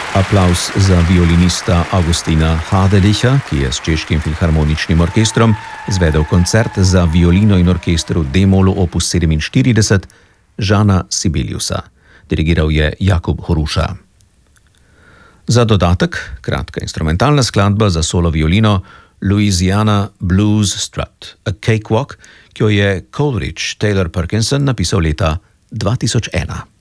Aplavz za violinista Augustina Hadelicha, ki je s Češkim filharmoničnim orkestrom izvedel koncert za violino in orkester v D-molu opus 47 Žana Sibeliusa. Dirigiral je Jakub Horuša. Za dodatek kratka instrumentalna skladba za solo violino Louisiana Blues Strut, A Cakewalk, ki jo je Coleridge Taylor Parkinson napisal leta 2001.